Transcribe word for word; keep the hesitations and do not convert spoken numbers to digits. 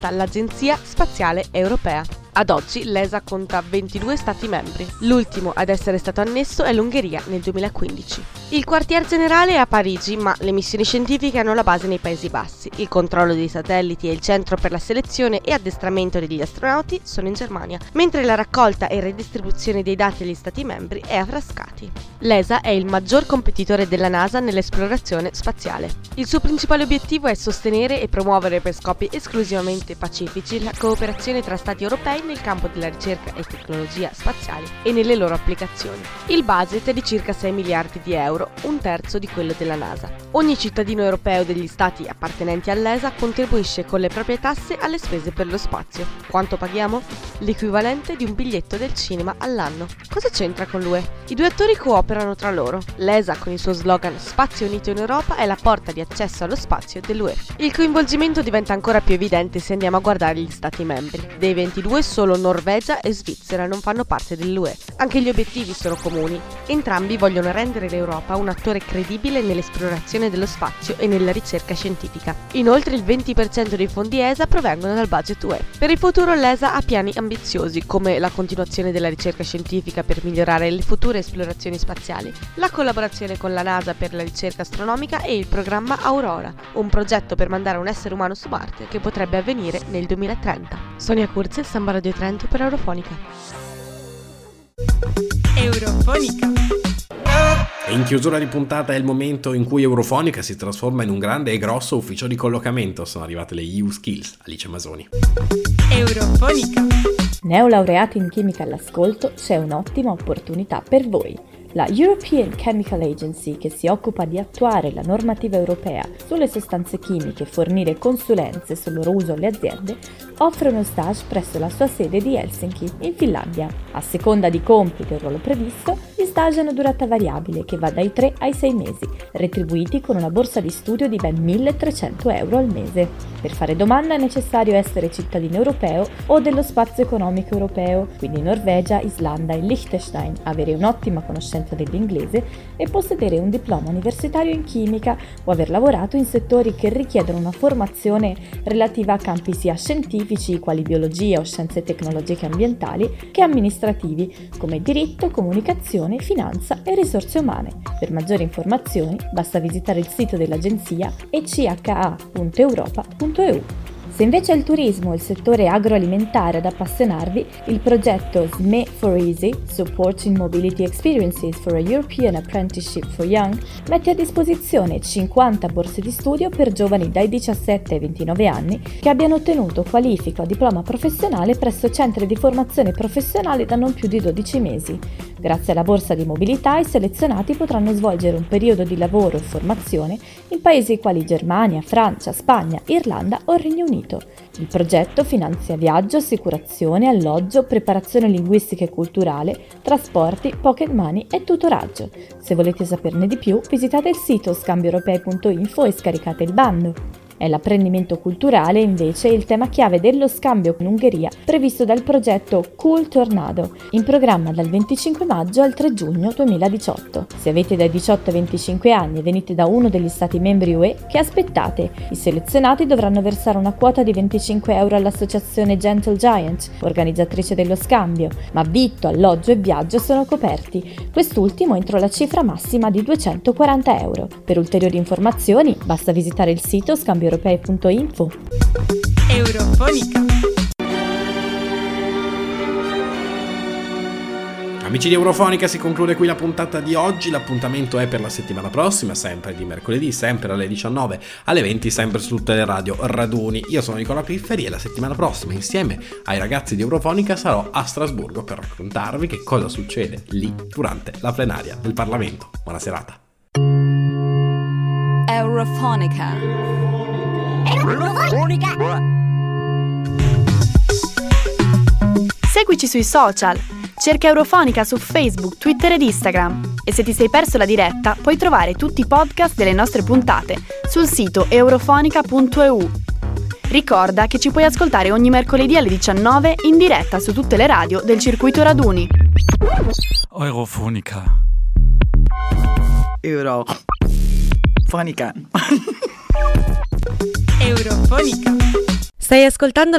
l'Agenzia Spaziale Europea. Ad oggi l'E S A conta ventidue stati membri. L'ultimo ad essere stato annesso è l'Ungheria nel duemilaquindici. Il quartier generale è a Parigi, ma le missioni scientifiche hanno la base nei Paesi Bassi. Il controllo dei satelliti e il centro per la selezione e addestramento degli astronauti sono in Germania, mentre la raccolta e redistribuzione dei dati agli stati membri è a Frascati. L'E S A è il maggior competitore della NASA nell'esplorazione spaziale. Il suo principale obiettivo è sostenere e promuovere per scopi esclusivamente pacifici la cooperazione tra stati europei nel campo della ricerca e tecnologia spaziali e nelle loro applicazioni. Il budget è di circa sei miliardi di euro, un terzo di quello della NASA. Ogni cittadino europeo degli stati appartenenti all'E S A contribuisce con le proprie tasse alle spese per lo spazio. Quanto paghiamo? L'equivalente di un biglietto del cinema all'anno. Cosa c'entra con l'U E? I due attori cooperano tra loro. L'E S A con il suo slogan Spazio unito in Europa è la porta di accesso allo spazio dell'U E. Il coinvolgimento diventa ancora più evidente se andiamo a guardare gli stati membri. Dei ventidue solo Norvegia e Svizzera non fanno parte dell'U E. Anche gli obiettivi sono comuni. Entrambi vogliono rendere l'Europa un attore credibile nell'esplorazione dello spazio e nella ricerca scientifica. Inoltre il venti per cento dei fondi E S A provengono dal budget U E. Per il futuro l'E S A ha piani ambiziosi, come la continuazione della ricerca scientifica per migliorare le future esplorazioni spaziali, la collaborazione con la NASA per la ricerca astronomica e il programma Aurora, un progetto per mandare un essere umano su Marte che potrebbe avvenire nel duemilatrenta. Sonia Curze, Samba Radio Trento per Eurofonica. Eurofonica. E in chiusura di puntata è il momento in cui Eurofonica si trasforma in un grande e grosso ufficio di collocamento. Sono arrivate le E U Skills. Alice Masoni. Eurofonica. Neolaureati in chimica all'ascolto, c'è un'ottima opportunità per voi. La European Chemical Agency, che si occupa di attuare la normativa europea sulle sostanze chimiche e fornire consulenze sul loro uso alle aziende, offre uno stage presso la sua sede di Helsinki, in Finlandia. A seconda di compito e ruolo previsto, gli stage hanno durata variabile che va dai tre ai sei mesi, retribuiti con una borsa di studio di ben milletrecento euro al mese. Per fare domanda è necessario essere cittadino europeo o dello spazio economico europeo, quindi Norvegia, Islanda e Liechtenstein, avere un'ottima conoscenza dell'inglese e possedere un diploma universitario in chimica o aver lavorato in settori che richiedono una formazione relativa a campi sia scientifici, quali biologia o scienze tecnologiche ambientali, che amministrativi, come diritto, comunicazione, finanza e risorse umane. Per maggiori informazioni basta visitare il sito dell'agenzia e c h a punto europa punto e u. Se invece è il turismo o il settore agroalimentare ad appassionarvi, il progetto S M E for Easy, Supporting Mobility Experiences for a European Apprenticeship for Young, mette a disposizione cinquanta borse di studio per giovani dai diciassette ai ventinove anni che abbiano ottenuto qualifica o diploma professionale presso centri di formazione professionale da non più di dodici mesi. Grazie alla borsa di mobilità, i selezionati potranno svolgere un periodo di lavoro e formazione in paesi quali Germania, Francia, Spagna, Irlanda o Regno Unito. Il progetto finanzia viaggio, assicurazione, alloggio, preparazione linguistica e culturale, trasporti, pocket money e tutoraggio. Se volete saperne di più, visitate il sito scambio europei punto info e scaricate il bando. È l'apprendimento culturale, invece, il tema chiave dello scambio in Ungheria previsto dal progetto Cool Tornado, in programma dal venticinque maggio al tre giugno duemiladiciotto. Se avete dai diciotto ai venticinque anni e venite da uno degli stati membri U E, che aspettate? I selezionati dovranno versare una quota di venticinque euro all'associazione Gentle Giant, organizzatrice dello scambio, ma vitto, alloggio e viaggio sono coperti, quest'ultimo entro la cifra massima di duecentoquaranta euro. Per ulteriori informazioni basta visitare il sito scambio europei punto info. Eurofonica. Amici di Eurofonica, si conclude qui la puntata di oggi. L'appuntamento è per la settimana prossima, sempre di mercoledì, sempre alle diciannove, alle venti, sempre su tutte le radio raduni. Io sono Nicola Pifferi e la settimana prossima, insieme ai ragazzi di Eurofonica, sarò a Strasburgo per raccontarvi che cosa succede lì durante la plenaria del Parlamento. Buona serata. Eurofonica. Seguici sui social, cerca Eurofonica su Facebook, Twitter ed Instagram. E se ti sei perso la diretta, puoi trovare tutti i podcast delle nostre puntate sul sito eurofonica punto e u. Ricorda che ci puoi ascoltare ogni mercoledì alle diciannove in diretta su tutte le radio del circuito raduni. Eurofonica. Eurofonica. Eurofonica. Stai ascoltando